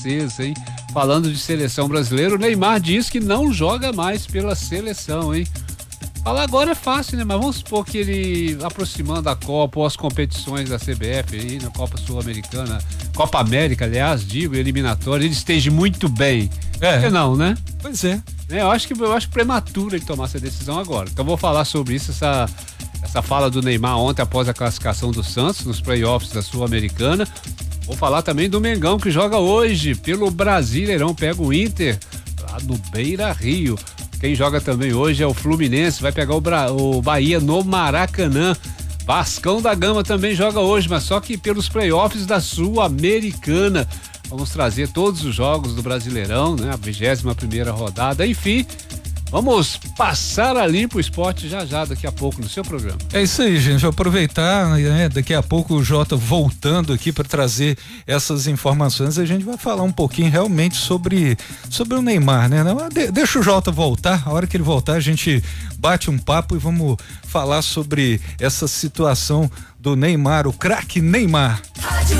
francesa, hein? Falando de seleção brasileira, o Neymar diz que não joga mais pela seleção, hein? Falar agora é fácil, né? Mas vamos supor que ele, aproximando a Copa ou as competições da CBF aí, na Copa Sul-Americana, Copa América, aliás, digo, eliminatória, ele esteja muito bem. Por que não, né? Pois é. Eu acho prematuro ele tomar essa decisão agora. Então vou falar sobre isso, essa fala do Neymar ontem após a classificação do Santos nos playoffs da Sul-Americana. Vou falar também do Mengão, que joga hoje pelo Brasileirão, pega o Inter lá no Beira-Rio. Quem joga também hoje é o Fluminense, vai pegar o Bahia no Maracanã. Vascão da Gama também joga hoje, mas só que pelos playoffs da Sul-Americana. Vamos trazer todos os jogos do Brasileirão, né? A 21ª rodada, enfim. Vamos passar a limpo o esporte já daqui a pouco no seu programa. É isso aí, gente. Vou aproveitar, né? Daqui a pouco o Jota voltando aqui para trazer essas informações. A gente vai falar um pouquinho realmente sobre o Neymar, né? Deixa o Jota voltar. A hora que ele voltar, a gente bate um papo e vamos falar sobre essa situação do Neymar, o craque Neymar.